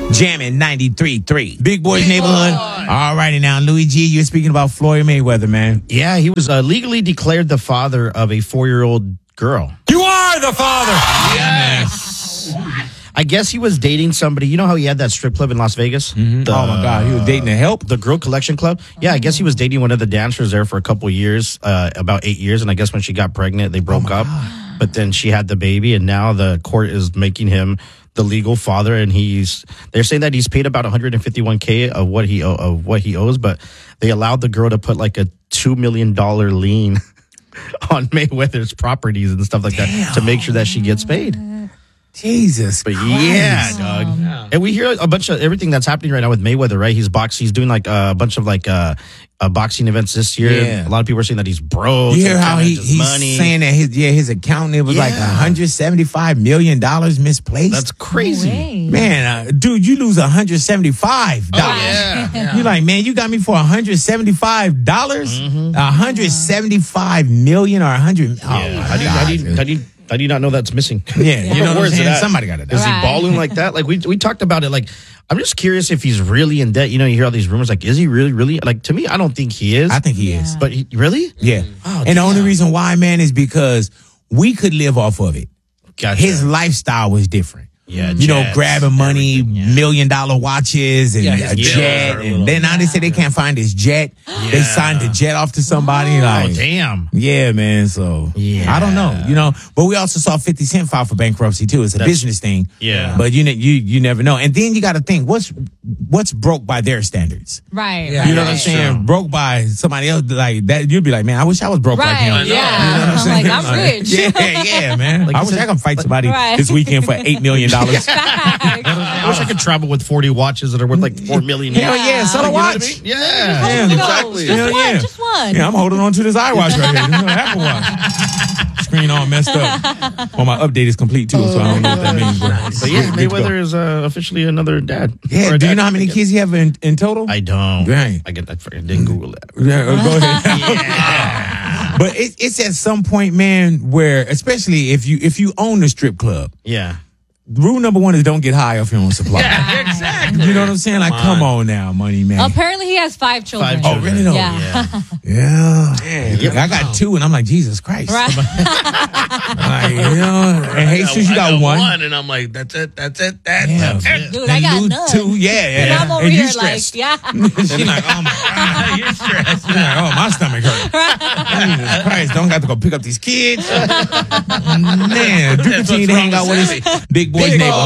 Jamming 93.3. Big Boys Neighborhood. All righty now, Louis G, you're speaking about Floyd Mayweather, man. Yeah, he was legally declared the father of a 4-year-old girl. You are the father. Yes. I guess he was dating somebody. You know how he had that strip club in Las Vegas? Oh, my God. He was dating the help? The Girl Collection Club? Yeah, I guess he was dating one of the dancers there for a couple of years, about 8 years. And I guess when she got pregnant, they broke up. God. But then she had the baby, and now the court is making him the legal father, and they're saying that he's paid about $151K of what he owes, but they allowed the girl to put like a $2 million lien on Mayweather's properties and stuff like that to make sure that she gets paid. Jesus But Christ. yeah, dog. Yeah. And we hear a bunch of everything that's happening right now with Mayweather, right? He's doing like a bunch of like boxing events this year. Yeah. A lot of people are saying that he's broke. You hear how he's money. saying that his accountant, it was like $175 million misplaced? That's crazy. No Man, dude, you lose $175. Yeah. You're like, man, you got me for $175? $175 million or $100? How do you not know that's missing? Yeah, you know what I'm saying? That? Somebody got it. Is he balling like that? Like we talked about it. Like I'm just curious if he's really in debt. You know, you hear all these rumors. Like, is he really? Like to me, I don't think he is. I think he is. But really? Yeah. Oh, and the only reason why, man, is because we could live off of it. Gotcha. His lifestyle was different. Yeah, you know, jets, grabbing money, $1 million watches, and a his jet. bills are a And little- then now they say they can't find his jet. They signed the jet off to somebody. Oh, Like, damn. yeah, man. So I don't know, you know. But we also saw 50 Cent file for bankruptcy too. It's a business thing. Yeah. But you never know. And then you got to think what's broke by their standards. Right. Yeah. You know what I'm right. saying? Broke by somebody else like that. You'd be like, man, I wish I was broke like him. Right. You know Yeah. what I'm saying? Like, I'm rich. Yeah, man. Like I you wish said- I could fight somebody Right. this weekend for $8 million. I wish I could travel with 40 watches that are worth like $4 million. Hell yeah, sell a You know what I watch. mean? Yeah. Yeah, exactly. Just one, just one. Yeah, I'm holding on to this iWatch right here. This is an Apple Watch. Screen all messed up. Well, my update is complete too, so I don't know what that means. But yeah, Mayweather is officially another dad. Yeah, Or a do you dad, know how many I guess. kids you have in total? I don't. Dang. I didn't Google that. Yeah, go ahead. But it's at some point, man, where especially if you own a strip club, Yeah. rule number one is don't get high off your own supply. Yeah, exactly. You know what I'm saying? Like, come on now, money man. Apparently, he has 5 children. 5 Oh, children. really? though? Yeah. Yeah. I got 2, and I'm like, Jesus Christ. Right. Like, you know, and Jesus, you got one. and I'm like, that's it. Yeah. it. Dude, I And got you none. 2, yeah. And I'm over and you here stressed. like, yeah. She like, oh my God, you're stressed. She's like, oh, my stomach hurt. Jesus Christ, don't got to go pick up these kids. Man, Duke continue to hang out with us. Big Boys Neighborhood.